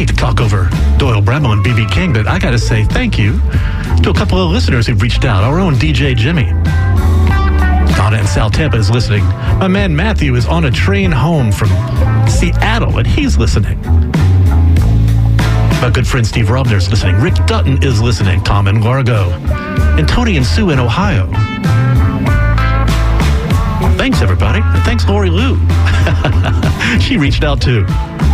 hate to talk over Doyle Bremel and B.B. King, but I got to say thank you to a couple of listeners who've reached out. Our own DJ Jimmy. Donna in South Tampa is listening. My man Matthew is on a train home from Seattle, and he's listening. My good friend Steve Robner is listening. Rick Dutton is listening. Tom in Largo. And Tony and Sue in Ohio. Thanks, everybody. And thanks, Lori Lou. She reached out, too.